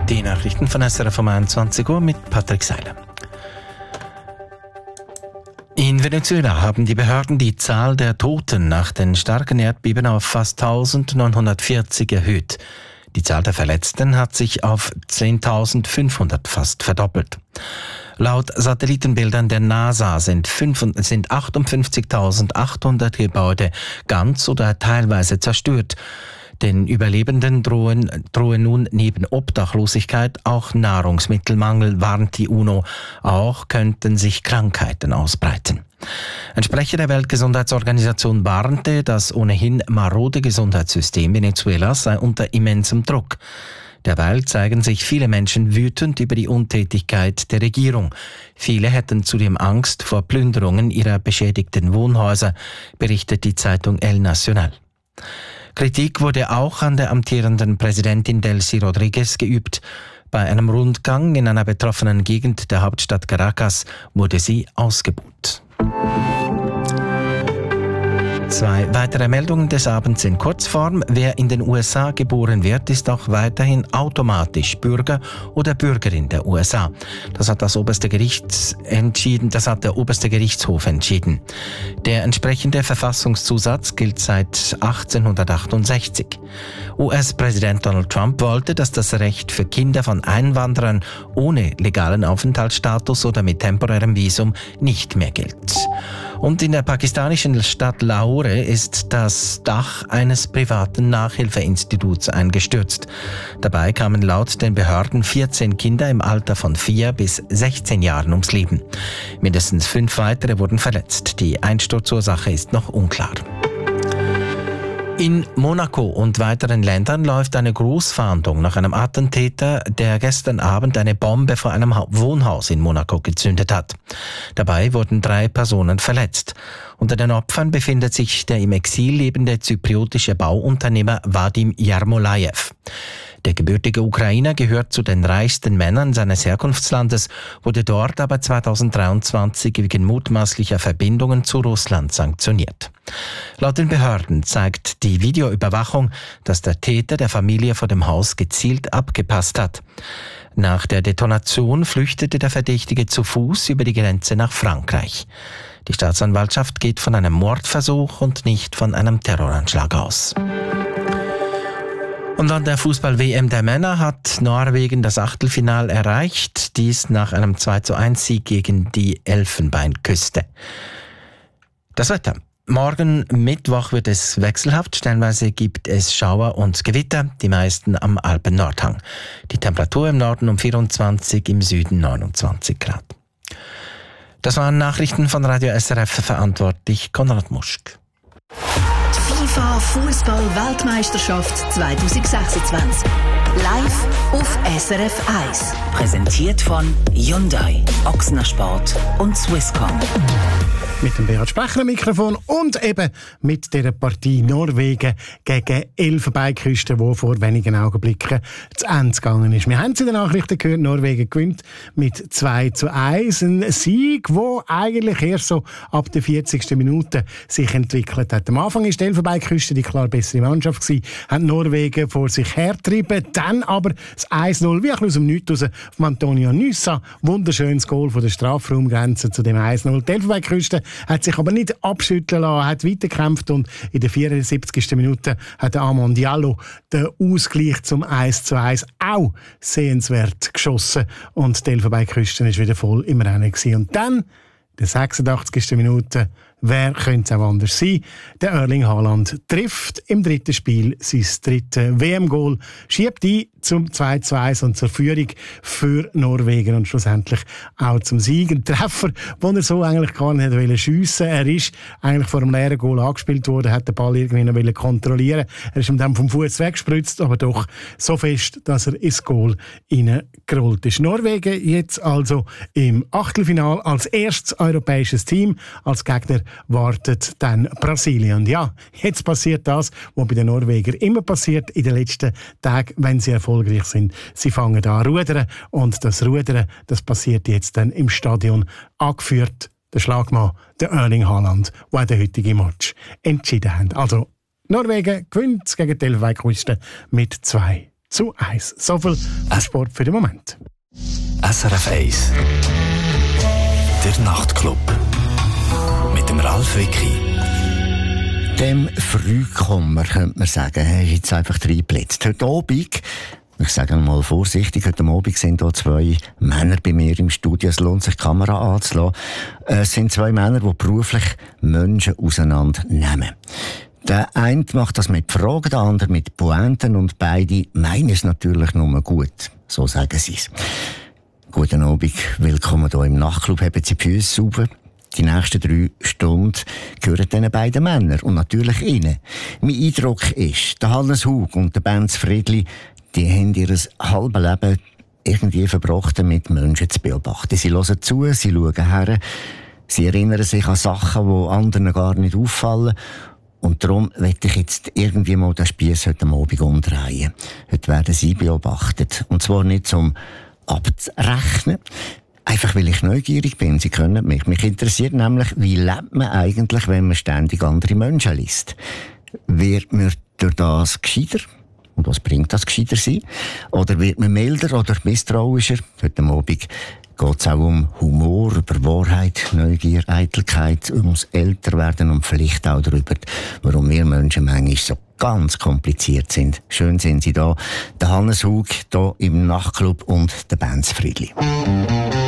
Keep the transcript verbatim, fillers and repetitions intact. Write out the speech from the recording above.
Die Nachrichten von S R F um einundzwanzig Uhr mit Patrick Seiler. In Venezuela haben die Behörden die Zahl der Toten nach den starken Erdbeben auf fast eintausendneunhundertvierzig erhöht. Die Zahl der Verletzten hat sich auf zehntausendfünfhundert fast verdoppelt. Laut Satellitenbildern der NASA sind, sind achtundfünfzigtausendachthundert Gebäude ganz oder teilweise zerstört. Den Überlebenden drohen, drohen nun neben Obdachlosigkeit auch Nahrungsmittelmangel, warnt die UNO. Auch könnten sich Krankheiten ausbreiten. Ein Sprecher der Weltgesundheitsorganisation warnte, das ohnehin marode Gesundheitssystem Venezuelas sei unter immensem Druck. Derweil zeigen sich viele Menschen wütend über die Untätigkeit der Regierung. Viele hätten zudem Angst vor Plünderungen ihrer beschädigten Wohnhäuser, berichtet die Zeitung El Nacional. Kritik wurde auch an der amtierenden Präsidentin Delcy Rodriguez geübt. Bei einem Rundgang in einer betroffenen Gegend der Hauptstadt Caracas wurde sie ausgebuht. Zwei weitere Meldungen des Abends in Kurzform. Wer in den U S A geboren wird, ist auch weiterhin automatisch Bürger oder Bürgerin der U S A. Das hat das oberste Gericht entschieden, das hat der oberste Gerichtshof entschieden. Der entsprechende Verfassungszusatz gilt seit achtzehnhundertachtundsechzig. U S-Präsident Donald Trump wollte, dass das Recht für Kinder von Einwanderern ohne legalen Aufenthaltsstatus oder mit temporärem Visum nicht mehr gilt. Und in der pakistanischen Stadt Lahore ist das Dach eines privaten Nachhilfeinstituts eingestürzt. Dabei kamen laut den Behörden vierzehn Kinder im Alter von vier bis sechzehn Jahren ums Leben. Mindestens fünf weitere wurden verletzt. Die Einsturzursache ist noch unklar. In Monaco und weiteren Ländern läuft eine Großfahndung nach einem Attentäter, der gestern Abend eine Bombe vor einem Wohnhaus in Monaco gezündet hat. Dabei wurden drei Personen verletzt. Unter den Opfern befindet sich der im Exil lebende zypriotische Bauunternehmer Vadim Yarmolayev. Der gebürtige Ukrainer gehört zu den reichsten Männern seines Herkunftslandes, wurde dort aber zweitausenddreiundzwanzig wegen mutmaßlicher Verbindungen zu Russland sanktioniert. Laut den Behörden zeigt die Videoüberwachung, dass der Täter der Familie vor dem Haus gezielt abgepasst hat. Nach der Detonation flüchtete der Verdächtige zu Fuß über die Grenze nach Frankreich. Die Staatsanwaltschaft geht von einem Mordversuch und nicht von einem Terroranschlag aus. Und an der Fußball-W M der Männer hat Norwegen das Achtelfinale erreicht. Dies nach einem zwei zu eins Sieg gegen die Elfenbeinküste. Das Wetter. Morgen Mittwoch wird es wechselhaft. Stellenweise gibt es Schauer und Gewitter, die meisten am Alpen-Nordhang. Die Temperatur im Norden um vierundzwanzig, im Süden neunundzwanzig Grad. Das waren Nachrichten von Radio S R F, verantwortlich Konrad Muschk. FIFA Fußball-Weltmeisterschaft zwanzig sechsundzwanzig. Live auf S R F eins. Präsentiert von Hyundai, Ochsner Sport und Swisscom. Mit dem Beat Sprecher am Mikrofon und eben mit dieser Partie Norwegen gegen Elfenbeinküste, die vor wenigen Augenblicken zu Ende gegangen ist. Wir haben es in den Nachrichten gehört, Norwegen gewinnt mit zwei zu eins. Ein Sieg, der eigentlich erst so ab der vierzigsten Minute sich entwickelt hat. Am Anfang war die Elfenbeinküste die klar bessere Mannschaft gewesen, hat Norwegen vor sich hergetrieben, dann aber das eins null, wie ein bisschen aus dem Nichts raus, von Antonio Nyssa. Wunderschönes Goal von der Strafraumgrenze zu dem eins null. Die Elfenbeinküste hat sich aber nicht abschütteln lassen, hat weitergekämpft und in der vierundsiebzigsten Minute hat Amon Diallo den Ausgleich zum eins zu eins auch sehenswert geschossen und die Elfenbeinküste war wieder voll im Rennen gewesen. Und dann, in der sechsundachtzigsten Minute, wer könnte es auch anders sein? Der Erling Haaland trifft im dritten Spiel sein drittes W M-Goal, schiebt ein zum zwei zu eins und zur Führung für Norwegen und schlussendlich auch zum Sieg. Ein Treffer, den er so eigentlich gar nicht schiessen wollte. Er ist eigentlich vor einem leeren Goal angespielt worden, hat den Ball irgendwie noch kontrollieren. Er ist ihm dann vom Fuß weggespritzt, aber doch so fest, dass er ins Goal reingerollt ist. Norwegen jetzt also im Achtelfinale als erstes europäisches Team. Als Gegner wartet dann Brasilien. Und ja, jetzt passiert das, was bei den Norwegern immer passiert in den letzten Tagen, wenn sie erfolgreich sind. Sie fangen an rudern und das Rudern, das passiert jetzt dann im Stadion, angeführt der Schlagmann, der Erling Haaland, der den heutigen Match entschieden hat. Also Norwegen gewinnt gegen die Elfenbeinküste mit zwei zu eins. So viel äh. Sport für den Moment. S R F eins. Der Nachtclub. Mit dem Ralf Wicki. Dem Frühkommer, könnte man sagen, ist jetzt einfach reingeblitzt. Heute Abend, ich sage mal vorsichtig, heute Abend sind hier zwei Männer bei mir im Studio. Es lohnt sich, die Kamera anzulassen. Es sind zwei Männer, die beruflich Menschen auseinandernehmen. Der eine macht das mit Fragen, der andere mit Pointen und beide meinen es natürlich nur gut. So sagen sie es. Guten Abend, willkommen hier im Nachtclub. Haben Sie die Füße sauber? Die nächsten drei Stunden gehören diesen beiden Männern und natürlich Ihnen. Mein Eindruck ist, der Hannes Hug und der Benz Friedli, die haben ihr halbes Leben irgendwie verbracht, mit Menschen zu beobachten. Sie hören zu, sie schauen her, sie erinnern sich an Sachen, die anderen gar nicht auffallen. Und darum möchte ich jetzt irgendwie mal den Spiess heute Abend umdrehen. Heute werden Sie beobachtet. Und zwar nicht zum abzurechnen, einfach weil ich neugierig bin. Sie können mich. Mich interessiert nämlich, wie lebt man eigentlich, wenn man ständig andere Menschen liest? Wird man durch das gescheiter? Und was bringt das gescheiter sein? Oder wird man milder oder misstrauischer? Heute Abend geht es auch um Humor, über Wahrheit, Neugier, Eitelkeit, ums Älterwerden und vielleicht auch darüber, warum wir Menschen manchmal so ganz kompliziert sind. Schön sind Sie da. Der Hannes Hug hier im Nachtclub und der Benz Friedli.